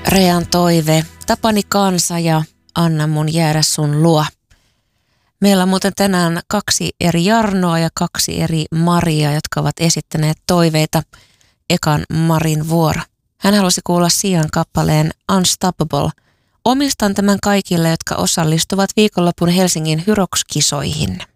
Rean toive, Tapani kansa ja anna mun jäädä sun luo. Meillä on muuten tänään 2 eri Jarnoa ja 2 eri Maria, jotka ovat esittäneet toiveita. Ekan Marin vuoro. Hän halusi kuulla Sian kappaleen Unstoppable. Omistan tämän kaikille, jotka osallistuvat viikonlopun Helsingin Hyrox-kisoihin.